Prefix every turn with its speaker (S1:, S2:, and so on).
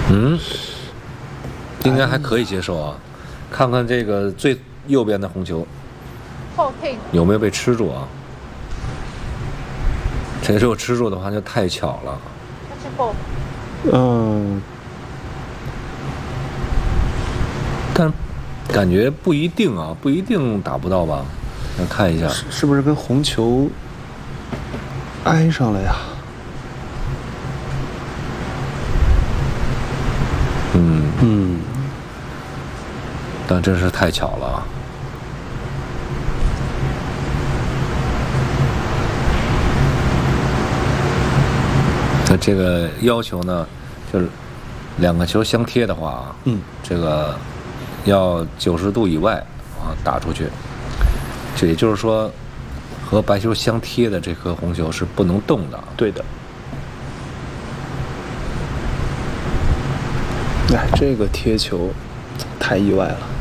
S1: 嗯，应该还可以接受啊。看看这个最右边的红球有没有被吃住啊？这如果吃住的话，就太巧了。
S2: 嗯，
S1: 但感觉不一定啊，不一定打不到吧？来看一下，
S2: 是不是跟红球挨上了呀？
S1: 嗯，但真是太巧了啊。那这个要求呢，就是两个球相贴的话啊，这个要90度以外啊打出去。这也就是说，和白球相贴的这颗红球是不能动的。
S2: 对的。哎，这个贴球太意外了。